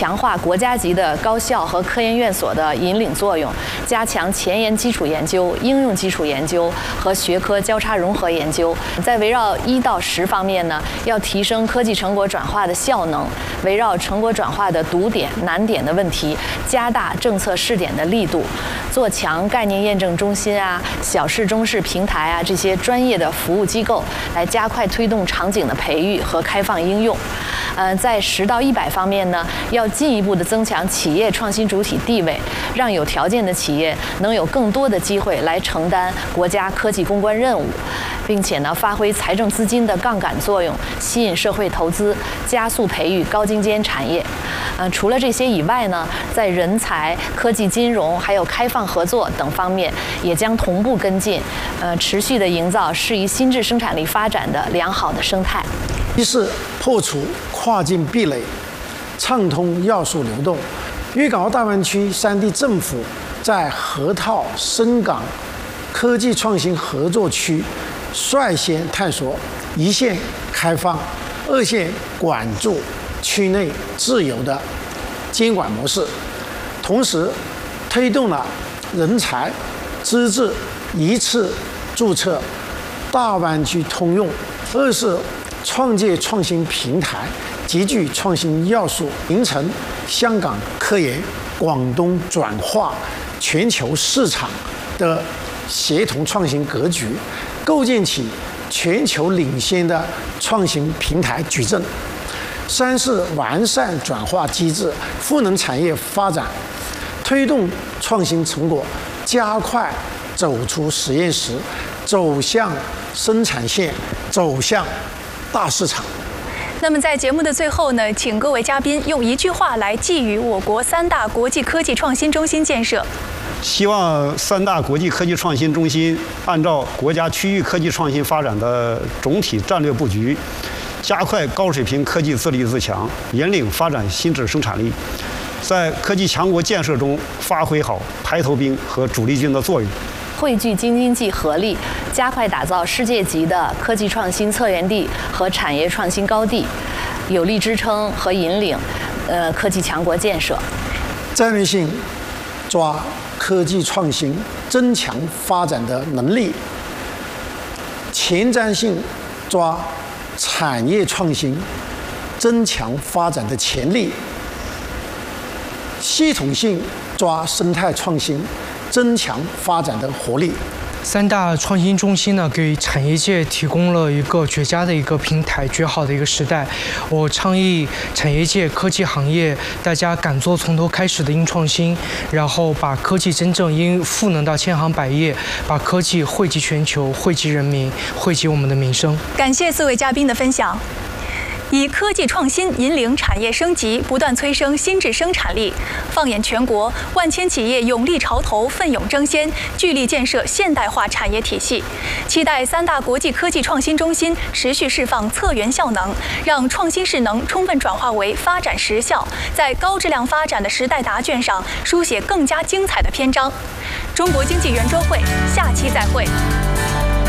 强化国家级的高校和科研院所的引领作用，加强前沿基础研究、应用基础研究和学科交叉融合研究。在围绕1到10方面呢，要提升科技成果转化的效能，围绕成果转化的堵点、难点的问题，加大政策试点的力度，做强概念验证中心啊、小试中试平台啊这些专业的服务机构，来加快推动场景的培育和开放应用。在10到100方面呢，要进一步的增强企业创新主体地位，让有条件的企业能有更多的机会来承担国家科技攻关任务，并且呢，发挥财政资金的杠杆作用，吸引社会投资，加速培育高精尖产业。除了这些以外呢，在人才、科技金融还有开放合作等方面，也将同步跟进，持续的营造适宜新质生产力发展的良好的生态。 一是破除跨境壁垒，畅通要素流动。粤港澳大湾区3地政府在河套深港科技创新合作区率先探索一线开放、二线管住、区内自由的监管模式，同时推动了人才资质一次注册、大湾区通用。二是创界创新平台集聚创新要素，形成香港科研、广东转化、全球市场的协同创新格局，构建起全球领先的创新平台矩阵。三是完善转化机制，赋能产业发展，推动创新成果加快走出实验室，走向生产线，走向大市场。 那么在节目的最后呢，请各位嘉宾用一句话来寄语我国3大国际科技创新中心建设。 希望3大国际科技创新中心按照国家区域科技创新发展的总体战略布局，加快高水平科技自立自强，引领发展新质生产力，在科技强国建设中发挥好排头兵和主力军的作用。 汇聚京津冀合力，加快打造世界级的科技创新策源地和产业创新高地，有力支撑和引领科技强国建设。 战略性抓科技创新增强发展的能力，前瞻性抓产业创新增强发展的潜力，系统性抓生态创新增强发展的活力。 3大创新中心呢，给产业界提供了一个绝佳的一个平台，绝好的一个时代。我倡议产业界、科技行业，大家敢做从头开始的硬创新，然后把科技真正应赋能到千行百业，把科技惠及全球，惠及人民，惠及我们的民生。 感谢4位嘉宾的分享。以科技创新引领产业升级，不断催生新质生产力。放眼全国，万千企业勇立潮头，奋勇争先，聚力建设现代化产业体系。期待3大国际科技创新中心持续释放策源效能，让创新势能充分转化为发展实效，在高质量发展的时代答卷上书写更加精彩的篇章。中国经济圆桌会，下期再会。